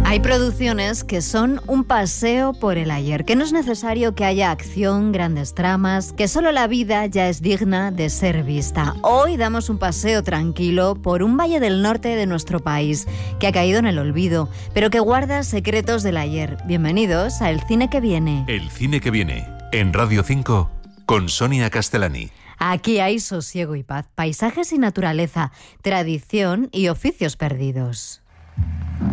Hay producciones que son un paseo por el ayer, que no es necesario que haya acción, grandes tramas, que solo la vida ya es digna de ser vista. Hoy damos un paseo tranquilo por un valle del norte de nuestro país, que ha caído en el olvido, pero que guarda secretos del ayer. Bienvenidos a El Cine que Viene. El Cine que Viene, en Radio 5, con Sonia Castellani. Aquí hay sosiego y paz, paisajes y naturaleza, tradición y oficios perdidos.